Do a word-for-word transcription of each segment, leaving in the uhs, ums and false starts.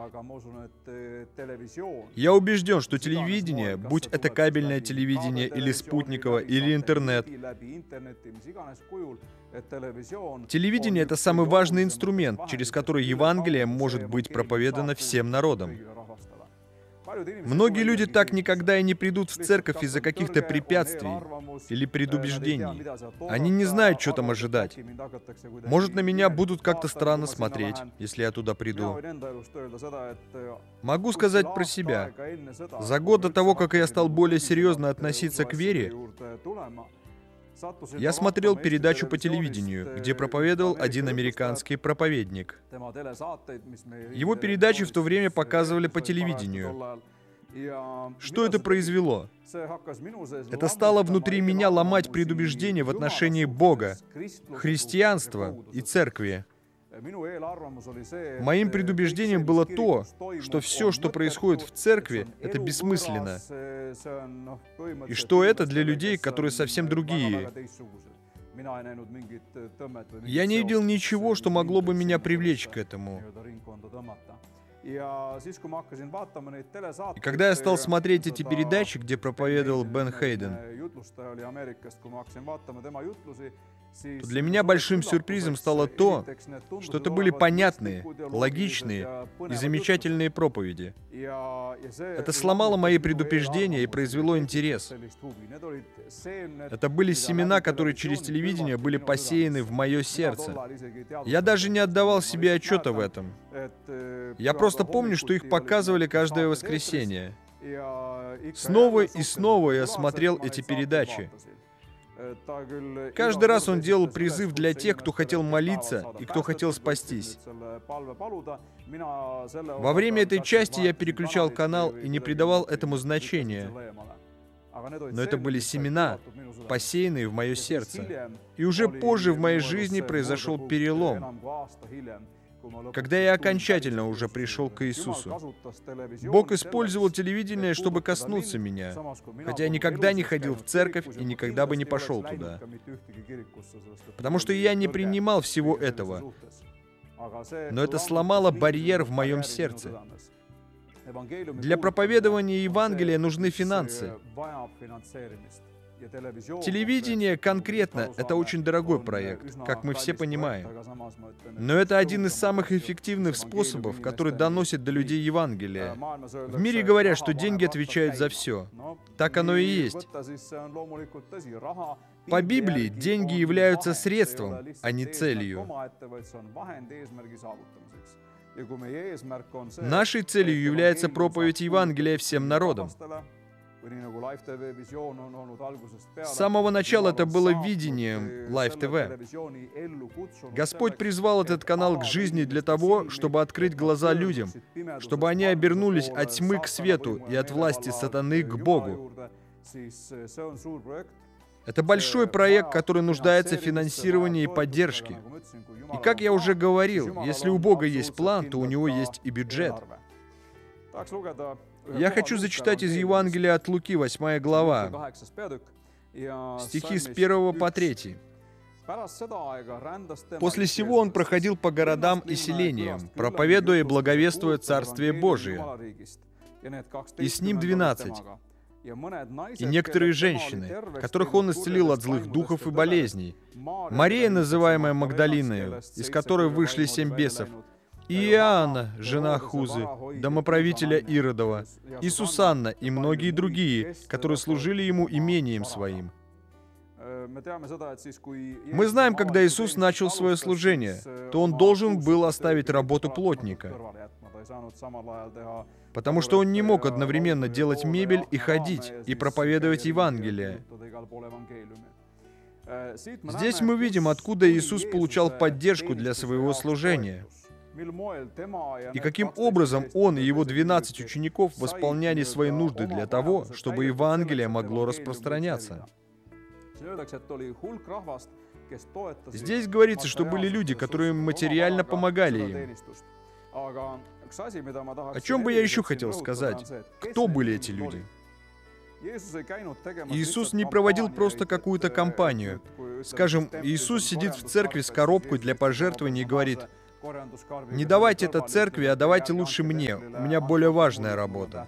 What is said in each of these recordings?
Я убежден, что телевидение, будь это кабельное телевидение или спутниковое, или интернет, телевидение — это самый важный инструмент, через который Евангелие может быть проповедано всем народам. Многие люди так никогда и не придут в церковь из-за каких-то препятствий или предубеждений. Они не знают, что там ожидать. Может, на меня будут как-то странно смотреть, если я туда приду. Могу сказать про себя. За год до того, как я стал более серьезно относиться к вере, я смотрел передачу по телевидению, где проповедовал один американский проповедник. Его передачи в то время показывали по телевидению. Что это произвело? Это стало внутри меня ломать предубеждения в отношении Бога, христианства и церкви. Моим предубеждением было то, что все, что происходит в церкви, это бессмысленно. И что это для людей, которые совсем другие. Я не видел ничего, что могло бы меня привлечь к этому. И когда я стал смотреть эти передачи, где проповедовал Бен Хейден, то для меня большим сюрпризом стало то, что это были понятные, логичные и замечательные проповеди. Это сломало мои предубеждения и произвело интерес. Это были семена, которые через телевидение были посеяны в мое сердце. Я даже не отдавал себе отчета в этом. Я просто помню, что их показывали каждое воскресенье. Снова и снова я смотрел эти передачи. Каждый раз он делал призыв для тех, кто хотел молиться и кто хотел спастись. Во время этой части я переключал канал и не придавал этому значения. Но это были семена, посеянные в мое сердце. И уже позже в моей жизни произошел перелом, когда я окончательно уже пришел к Иисусу. Бог использовал телевидение, чтобы коснуться меня, хотя я никогда не ходил в церковь и никогда бы не пошел туда. Потому что я не принимал всего этого. Но это сломало барьер в моем сердце. Для проповедования Евангелия нужны финансы. Телевидение конкретно — это очень дорогой проект, как мы все понимаем. Но это один из самых эффективных способов, который доносит до людей Евангелие. В мире говорят, что деньги отвечают за все. Так оно и есть. По Библии деньги являются средством, а не целью. Нашей целью является проповедь Евангелия всем народам. С самого начала это было видением Live ти ви. Господь призвал этот канал к жизни для того, чтобы открыть глаза людям, чтобы они обернулись от тьмы к свету и от власти сатаны к Богу. Это большой проект, который нуждается в финансировании и поддержке. И как я уже говорил, если у Бога есть план, то у Него есть и бюджет. Я хочу зачитать из Евангелия от Луки, восьмая глава, стихи с первого по третий. «После сего он проходил по городам и селениям, проповедуя и благовествуя Царствие Божие. И с ним двенадцать, и некоторые женщины, которых он исцелил от злых духов и болезней. Мария, называемая Магдалиною, из которой вышли семь бесов, и Иоанна, жена Хузы, домоправителя Иродова, и Сусанна, и многие другие, которые служили ему имением своим». Мы знаем, когда Иисус начал свое служение, то Он должен был оставить работу плотника, потому что Он не мог одновременно делать мебель и ходить, и проповедовать Евангелие. Здесь мы видим, откуда Иисус получал поддержку для своего служения, и каким образом Он и Его двенадцать учеников восполняли свои нужды для того, чтобы Евангелие могло распространяться. Здесь говорится, что были люди, которые материально помогали им. О чем бы я еще хотел сказать? Кто были эти люди? Иисус не проводил просто какую-то кампанию. Скажем, Иисус сидит в церкви с коробкой для пожертвований и говорит: Не давайте это церкви, а давайте лучше мне. У меня более важная работа.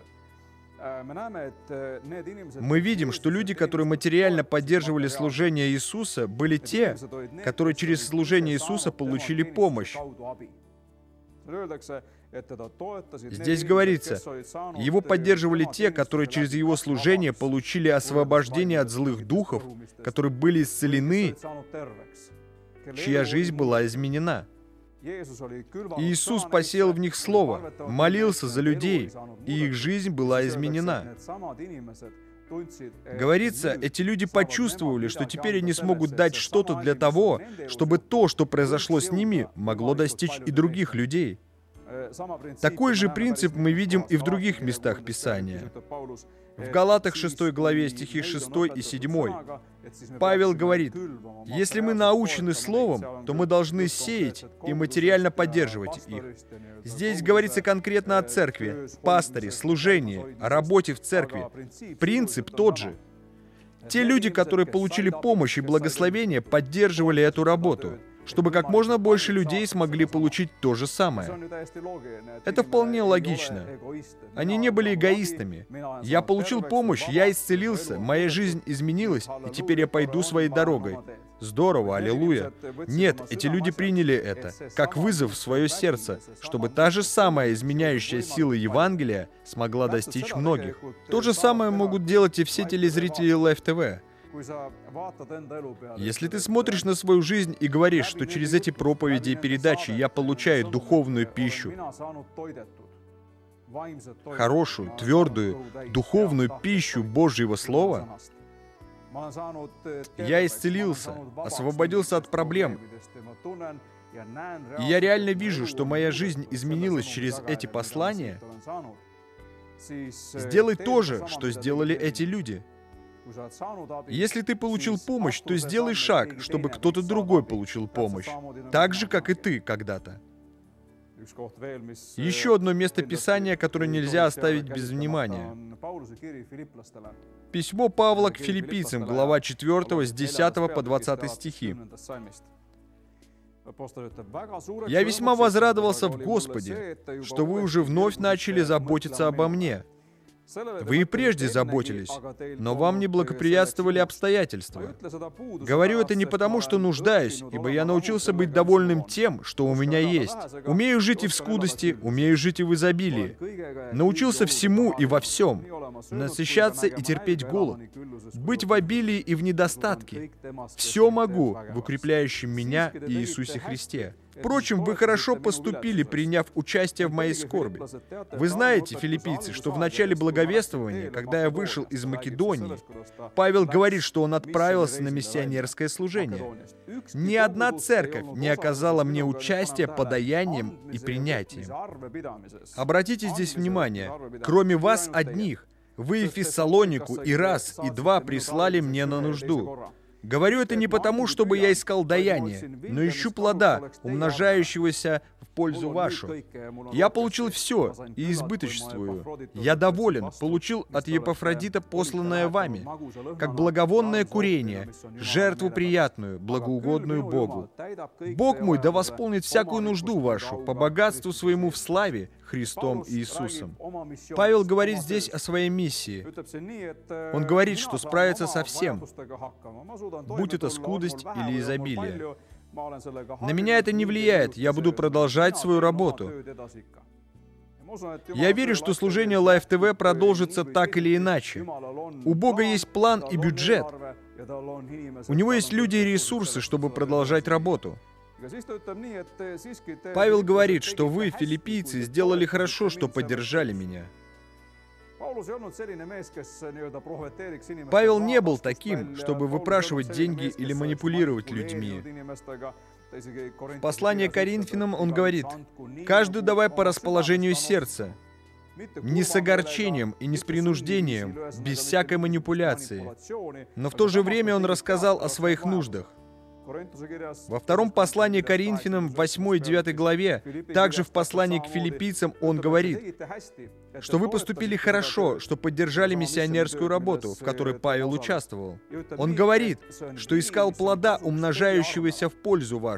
Мы видим, что люди, которые материально поддерживали служение Иисуса, были те, которые через служение Иисуса получили помощь. Здесь говорится, его поддерживали те, которые через его служение получили освобождение от злых духов, которые были исцелены, чья жизнь была изменена. Иисус посеял в них Слово, молился за людей, и их жизнь была изменена. Говорится, эти люди почувствовали, что теперь они смогут дать что-то для того, чтобы то, что произошло с ними, могло достичь и других людей. Такой же принцип мы видим и в других местах Писания. В Галатах шестой главе стихи шестой и седьмой Павел говорит, «Если мы научены Словом, то мы должны сеять и материально поддерживать их». Здесь говорится конкретно о церкви, пасторе, служении, о работе в церкви. Принцип тот же. Те люди, которые получили помощь и благословение, поддерживали эту работу, чтобы как можно больше людей смогли получить то же самое. Это вполне логично. Они не были эгоистами. Я получил помощь, я исцелился, моя жизнь изменилась, и теперь я пойду своей дорогой. Здорово, аллилуйя. Нет, эти люди приняли это, как вызов в свое сердце, чтобы та же самая изменяющая сила Евангелия смогла достичь многих. То же самое могут делать и все телезрители Live ти ви. Если ты смотришь на свою жизнь и говоришь, что через эти проповеди и передачи я получаю духовную пищу, хорошую, твердую, духовную пищу Божьего Слова, я исцелился, освободился от проблем, и я реально вижу, что моя жизнь изменилась через эти послания, сделай то же, что сделали эти люди. Если ты получил помощь, то сделай шаг, чтобы кто-то другой получил помощь, так же, как и ты когда-то. Еще одно место Писания, которое нельзя оставить без внимания. Письмо Павла к филиппийцам, глава четвёртая, с десятого по двадцатый стихи. «Я весьма возрадовался в Господе, что вы уже вновь начали заботиться обо мне. Вы и прежде заботились, но вам не благоприятствовали обстоятельства. Говорю это не потому, что нуждаюсь, ибо я научился быть довольным тем, что у меня есть. Умею жить и в скудости, умею жить и в изобилии. Научился всему и во всем. Насыщаться и терпеть голод. Быть в обилии и в недостатке. Все могу в укрепляющем меня и Иисусе Христе. Впрочем, вы хорошо поступили, приняв участие в моей скорби. Вы знаете, филиппийцы, что в начале благовествования, когда я вышел из Македонии, Павел говорит, что он отправился на миссионерское служение. Ни одна церковь не оказала мне участия подаянием и принятием. Обратите здесь внимание, кроме вас одних, вы и Фессалонику и раз, и два прислали мне на нужду. Говорю это не потому, чтобы я искал даяние, но ищу плода, умножающегося в пользу вашу. Я получил все и избыточествую. Я доволен, получил от Епафродита посланное вами, как благовонное курение, жертву приятную, благоугодную Богу. Бог мой да восполнит всякую нужду вашу по богатству своему в славе Христом Иисусом». Павел говорит здесь о своей миссии. Он говорит, что справится со всем, будь это скудость или изобилие. На меня это не влияет, я буду продолжать свою работу. Я верю, что служение Live ти ви продолжится так или иначе. У Бога есть план и бюджет. У Него есть люди и ресурсы, чтобы продолжать работу. Павел говорит, что вы, филиппийцы, сделали хорошо, что поддержали меня. Павел не был таким, чтобы выпрашивать деньги или манипулировать людьми. В послании к Коринфянам он говорит, «Каждый давай по расположению сердца, не с огорчением и не с принуждением, без всякой манипуляции». Но в то же время он рассказал о своих нуждах. Во втором послании к Коринфянам, в восьмой и девятой главе, также в послании к филиппийцам он говорит, что вы поступили хорошо, что поддержали миссионерскую работу, в которой Павел участвовал. Он говорит, что искал плода, умножающегося в пользу вашу.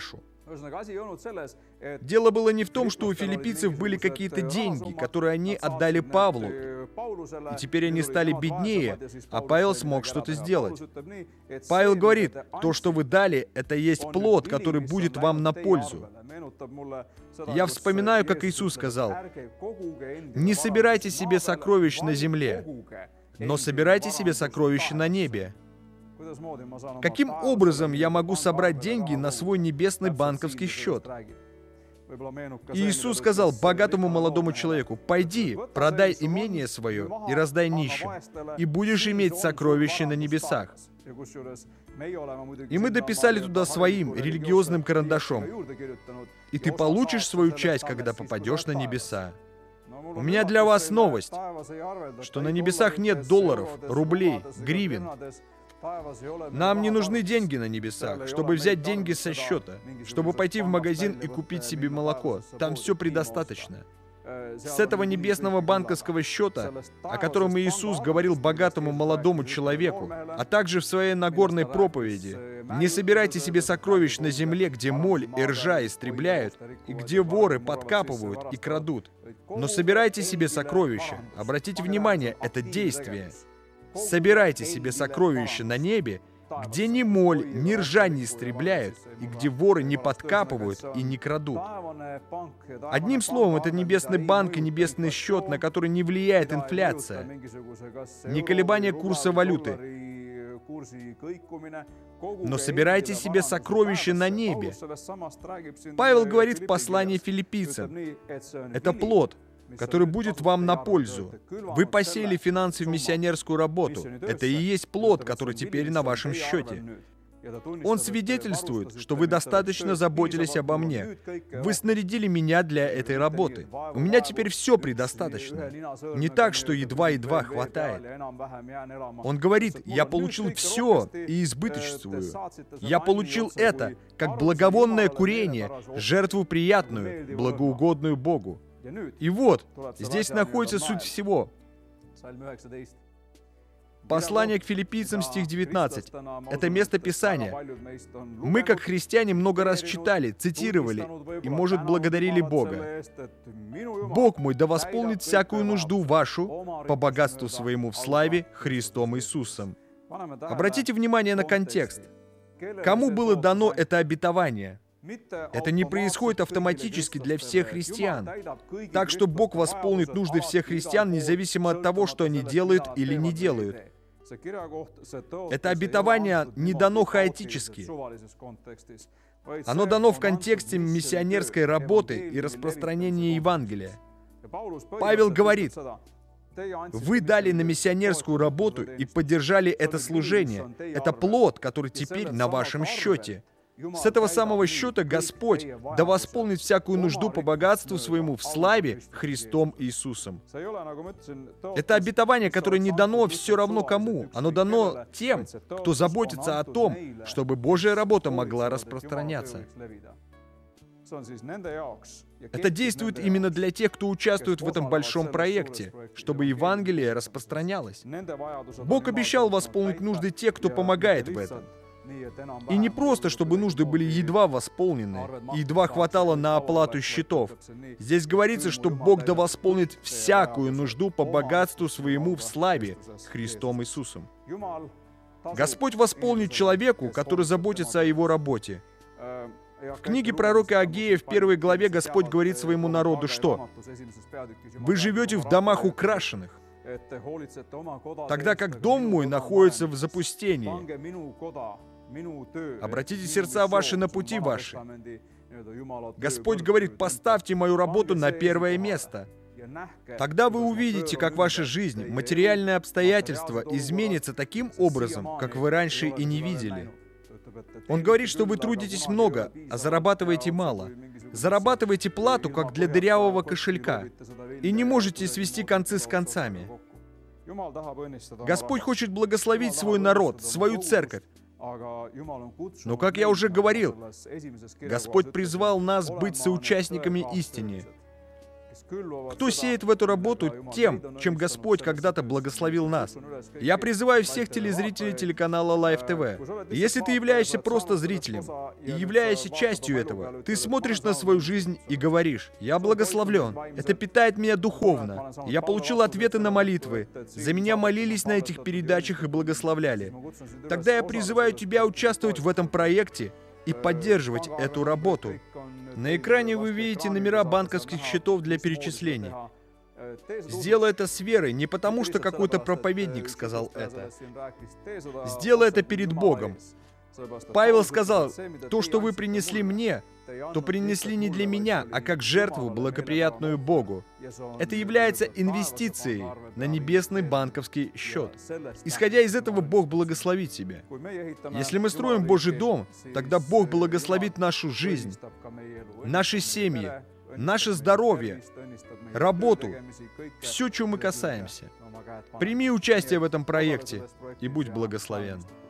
Дело было не в том, что у филиппийцев были какие-то деньги, которые они отдали Павлу, и теперь они стали беднее, а Павел смог что-то сделать. Павел говорит, то, что вы дали, это есть плод, который будет вам на пользу. Я вспоминаю, как Иисус сказал, «Не собирайте себе сокровищ на земле, но собирайте себе сокровища на небе». Каким образом я могу собрать деньги на свой небесный банковский счет? И Иисус сказал богатому молодому человеку, «Пойди, продай имение свое и раздай нищим, и будешь иметь сокровища на небесах». И мы дописали туда своим религиозным карандашом. И ты получишь свою часть, когда попадешь на небеса. У меня для вас новость, что на небесах нет долларов, рублей, гривен. Нам не нужны деньги на небесах, чтобы взять деньги со счета, чтобы пойти в магазин и купить себе молоко. Там все предостаточно. С этого небесного банковского счета, о котором Иисус говорил богатому молодому человеку, а также в своей Нагорной проповеди, «Не собирайте себе сокровищ на земле, где моль и ржа истребляют, и где воры подкапывают и крадут. Но собирайте себе сокровища». Обратите внимание, это действие. Собирайте себе сокровища на небе, где ни моль, ни ржа не истребляют, и где воры не подкапывают и не крадут. Одним словом, это небесный банк и небесный счет, на который не влияет инфляция, не колебания курса валюты. Но собирайте себе сокровища на небе. Павел говорит в послании филиппийцам, это плод, который будет вам на пользу. Вы посеяли финансы в миссионерскую работу. Это и есть плод, который теперь на вашем счете. Он свидетельствует, что вы достаточно заботились обо мне. Вы снарядили меня для этой работы. У меня теперь все предостаточно. Не так, что едва-едва хватает. Он говорит, я получил все и избыточствую. Я получил это, как благовонное курение, жертву приятную, благоугодную Богу. И вот, здесь находится суть всего. Послание к филиппийцам, стих девятнадцать. Это место Писания. Мы, как христиане, много раз читали, цитировали и, может, благодарили Бога. «Бог мой да восполнит всякую нужду вашу по богатству своему в славе Христом Иисусом». Обратите внимание на контекст. Кому было дано это обетование? Это не происходит автоматически для всех христиан. Так что Бог восполнит нужды всех христиан, независимо от того, что они делают или не делают. Это обетование не дано хаотически. Оно дано в контексте миссионерской работы и распространения Евангелия. Павел говорит, вы дали на миссионерскую работу и поддержали это служение. Это плод, который теперь на вашем счете. С этого самого счета Господь да восполнит всякую нужду по богатству своему в славе Христом Иисусом. Это обетование, которое не дано все равно кому. Оно дано тем, кто заботится о том, чтобы Божья работа могла распространяться. Это действует именно для тех, кто участвует в этом большом проекте, чтобы Евангелие распространялось. Бог обещал восполнить нужды тех, кто помогает в этом. И не просто, чтобы нужды были едва восполнены, и едва хватало на оплату счетов. Здесь говорится, что Бог да восполнит всякую нужду по богатству своему в славе Христом Иисусом. Господь восполнит человеку, который заботится о его работе. В книге пророка Агея в первой главе Господь говорит своему народу, что «Вы живете в домах украшенных, тогда как дом мой находится в запустении. Обратите сердца ваши на пути ваши». Господь говорит, поставьте мою работу на первое место. Тогда вы увидите, как ваша жизнь, материальные обстоятельства изменятся таким образом, как вы раньше и не видели. Он говорит, что вы трудитесь много, а зарабатываете мало. Зарабатываете плату, как для дырявого кошелька, и не можете свести концы с концами. Господь хочет благословить свой народ, свою церковь. Но, как я уже говорил, Господь призвал нас быть соучастниками истины. Кто сеет в эту работу тем, чем Господь когда-то благословил нас? Я призываю всех телезрителей телеканала Live ти ви. Если ты являешься просто зрителем и являешься частью этого, ты смотришь на свою жизнь и говоришь: «Я благословлен, это питает меня духовно, я получил ответы на молитвы, за меня молились на этих передачах и благословляли». Тогда я призываю тебя участвовать в этом проекте и поддерживать эту работу. На экране вы видите номера банковских счетов для перечислений. Сделай это с верой, не потому что какой-то проповедник сказал это. Сделай это перед Богом. Павел сказал: «То, что вы принесли мне, то принесли не для меня, а как жертву, благоприятную Богу». Это является инвестицией на небесный банковский счет. Исходя из этого, Бог благословит тебя. Если мы строим Божий дом, тогда Бог благословит нашу жизнь, наши семьи, наше здоровье, работу, все, чем мы касаемся. Прими участие в этом проекте и будь благословен.